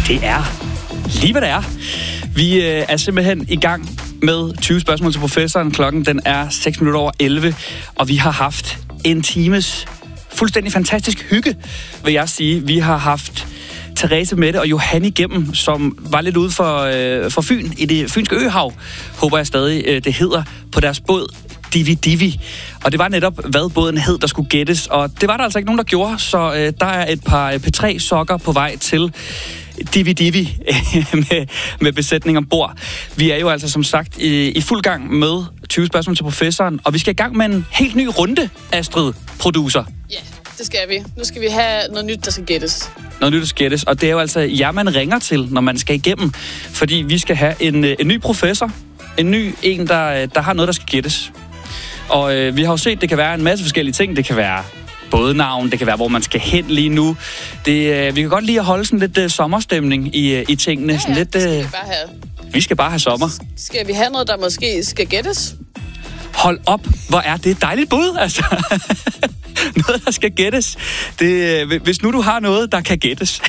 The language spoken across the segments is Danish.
Det er lige hvad det er. Vi er simpelthen i gang med 20 spørgsmål til professoren. Klokken den er 11:06, og vi har haft en times fuldstændig fantastisk hygge, vil jeg sige. Vi har haft Therese, Mette og Johan igennem, som var lidt ude for Fyn, i det fynske øhav, håber jeg stadig, det hedder, på deres båd Divi Divi. Og det var netop, hvad båden hed, der skulle gættes, og det var der altså ikke nogen, der gjorde, så der er et par P3-sokker på vej til Divi Divi med besætning ombord. Vi er jo altså som sagt i fuld gang med 20 spørgsmål til professoren, og vi skal i gang med en helt ny runde, Astrid, producer. Ja, det skal vi. Nu skal vi have noget nyt, der skal gættes. Noget nyt, der skal gættes, og det er jo altså jer, man ringer til, når man skal igennem, fordi vi skal have en ny professor, en, der har noget, der skal gættes. Og vi har jo set, det kan være en masse forskellige ting. Det kan være bådnavn, det kan være, hvor man skal hen lige nu. Vi kan godt lide at holde sådan lidt sommerstemning i tingene. Ja, sådan lidt, det skal vi bare have. Vi skal bare have sommer. Skal vi have noget, der måske skal gættes? Hold op, hvor er det et dejligt bud, altså. Noget, der skal gættes. Hvis nu du har noget, der kan gættes,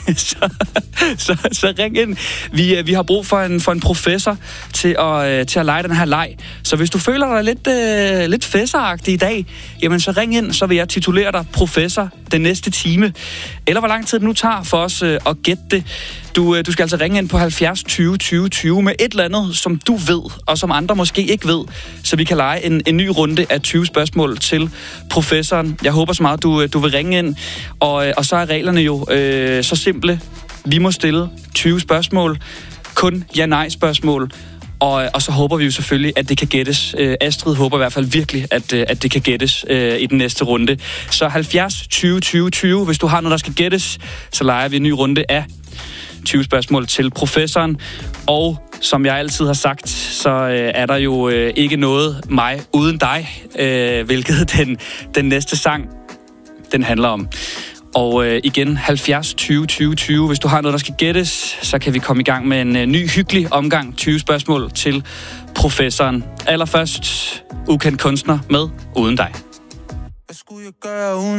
så ring ind. Vi har brug for en professor til at lege den her leg. Så hvis du føler dig lidt fæsseragtig i dag, jamen så ring ind, så vil jeg titulere dig professor den næste time. Eller hvor lang tid det nu tager for os at gætte det. Du skal altså ringe ind på 70 20 20 20 med et eller andet, som du ved, og som andre måske ikke ved, så vi kan lege en ny runde af 20 spørgsmål til professoren. Jeg håber så meget, du vil ringe ind, og så er reglerne jo så simple. Vi må stille 20 spørgsmål, kun ja-nej-spørgsmål, og så håber vi jo selvfølgelig, at det kan gættes. Astrid håber i hvert fald virkelig, at det kan gættes i den næste runde. Så 70 20 20 20, hvis du har noget, der skal gættes, så leger vi en ny runde af 20 spørgsmål til professoren. Og som jeg altid har sagt, så er der jo ikke noget mig uden dig, hvilket den næste sang, den handler om. Og igen, 70 20 20 20. Hvis du har noget, der skal gættes, så kan vi komme i gang med en ny, hyggelig omgang 20 spørgsmål til professoren. Allerførst, ukendt kunstner med Uden dig. Hvad skulle jeg gøre uden